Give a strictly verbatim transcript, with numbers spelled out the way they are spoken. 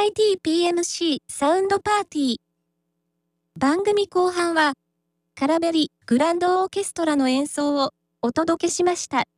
イティーピーエムシー サウンドパーティー。番組後半は、カラベリグランドオーケストラの演奏をお届けしました。